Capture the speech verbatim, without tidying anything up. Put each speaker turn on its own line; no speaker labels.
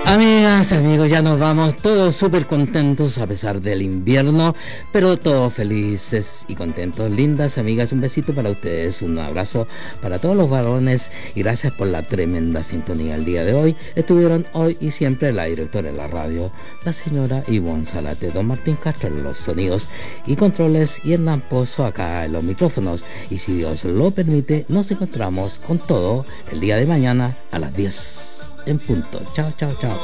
Amigas, amigos, ya nos vamos todos súper contentos a pesar del invierno, pero todos felices y contentos. Lindas amigas, un besito para ustedes, un abrazo para todos los varones y gracias por la tremenda sintonía el día de hoy. Estuvieron hoy y siempre la directora de la radio, la señora Ivonne Salate, don Martín Castro en los sonidos y controles y Hernán Pozo acá en los micrófonos. Y si Dios lo permite, nos encontramos con todo el día de mañana a las diez en punto. Chao, chao, chao.